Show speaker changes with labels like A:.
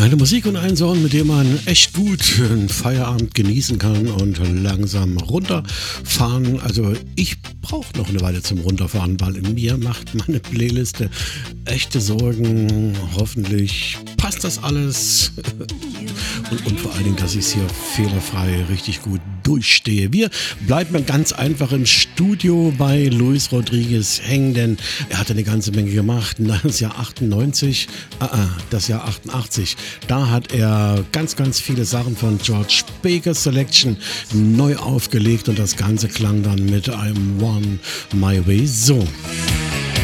A: Eine Musik und einen Song, mit dem man echt gut einen Feierabend genießen kann und langsam runterfahren. Also ich brauche noch eine Weile zum Runterfahren, weil in mir macht meine Playliste echte Sorgen. Hoffentlich passt das alles und vor allen Dingen, dass ich es hier fehlerfrei richtig gut durchstehe. Wir bleiben ganz einfach im Studio bei Luis Rodriguez hängen, denn er hat eine ganze Menge gemacht. Das Jahr 98, das Jahr 88, da hat er ganz, ganz viele Sachen von George Baker Selection neu aufgelegt und das Ganze klang dann mit I'm On My Way so.